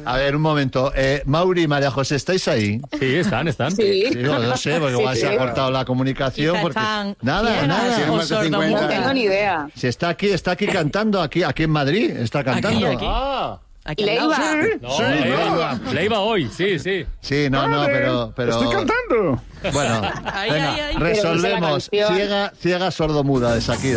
A ver, un momento. Mauri y María José, ¿estáis ahí? Sí, están. Sí. Sí, no sé, porque igual se ha cortado la comunicación. Porque... Nada. No tengo ni idea. Si está aquí cantando, aquí en Madrid, está cantando. Aquí. Aquí Leiva. Leiva hoy, sí. Sí, no, pero... ¡Estoy cantando! Bueno, venga, resolvemos. Ciega sordomuda de Shakira.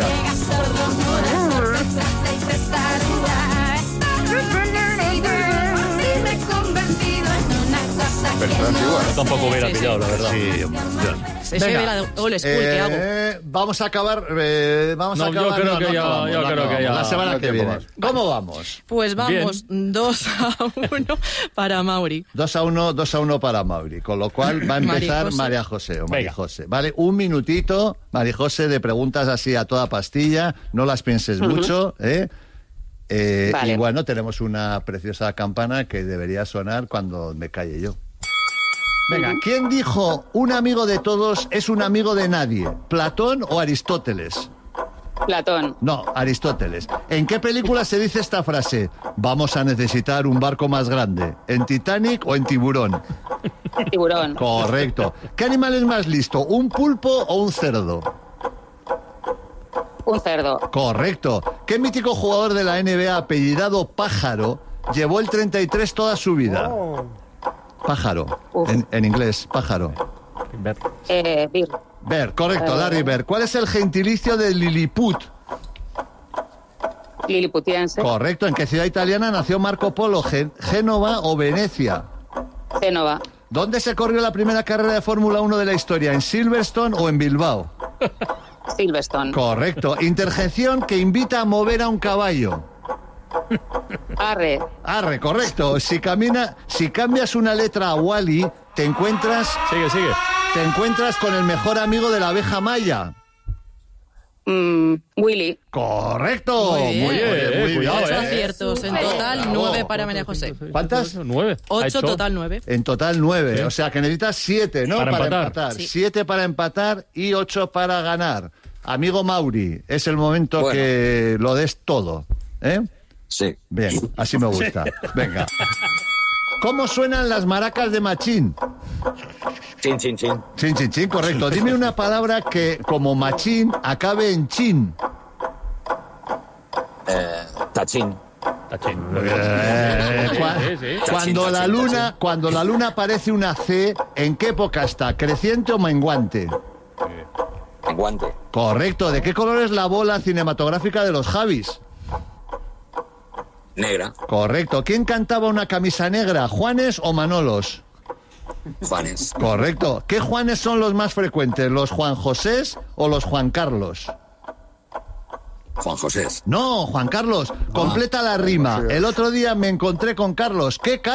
Yo tampoco hubiera pillado, la verdad. Sí, Se lleve la old school que hago. Vamos a acabar. Yo creo que ya. La semana que viene. ¿Cómo vamos? Pues vamos 2-1 para Mauri. 2-1 para Mauri. Con lo cual va a empezar María José o María José. Vale, un minutito, María José, de preguntas así a toda pastilla. No las pienses mucho, ¿eh? Vale. Y bueno, tenemos una preciosa campana que debería sonar cuando me calle yo. Venga, ¿quién dijo un amigo de todos es un amigo de nadie? ¿Platón o Aristóteles? Platón. No, Aristóteles. ¿En qué película se dice esta frase? Vamos a necesitar un barco más grande. ¿En Titanic o en Tiburón? Tiburón. Correcto. ¿Qué animal es más listo? ¿Un pulpo o un cerdo? Un cerdo. Correcto. ¿Qué mítico jugador de la NBA apellidado Pájaro llevó el 33 toda su vida? Pájaro. En inglés, pájaro. Bird. Bird, correcto, Larry Bird. ¿Cuál es el gentilicio de Lilliput? Liliputiense. Correcto. ¿En qué ciudad italiana nació Marco Polo? ¿Génova o Venecia? Génova. ¿Dónde se corrió la primera carrera de Fórmula 1 de la historia? ¿En Silverstone o en Bilbao? Silverstone. Correcto. Interjección que invita a mover a un caballo. Arre, correcto. Si cambias una letra a Wally, te encuentras con el mejor amigo de la abeja maya. Willy. Correcto. Muy bien. Cuidado, 8 aciertos. En total, 9 para María José. ¿Cuántas? 9. 8, total 9. En total 9. Sí. O sea que necesitas 7, ¿no? Para empatar. Sí. 7 para empatar y 8 para ganar. Amigo Mauri, es el momento que lo des todo, ¿eh? Sí. Bien, así me gusta. Venga. ¿Cómo suenan las maracas de Machín? Chin, chin, chin. Chin, chin, chin, correcto. Dime una palabra que, como Machín, acabe en chin. Tachín. Cuando la luna parece una C, ¿en qué época está? ¿Creciente o menguante? Menguante. Correcto. ¿De qué color es la bola cinematográfica de los Javis? Negra. Correcto. ¿Quién cantaba una camisa negra? ¿Juanes o Manolos? Juanes. Correcto. ¿Qué Juanes son los más frecuentes? ¿Los Juan Josés o los Juan Carlos? Juan José. No, Juan Carlos. Completa la rima. El otro día me encontré con Carlos. ¿Qué